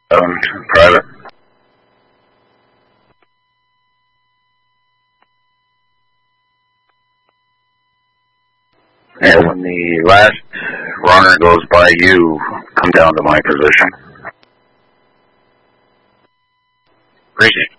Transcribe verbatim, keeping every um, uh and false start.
Um, private. And when the last runner goes by you, come down to my position. Appreciate it.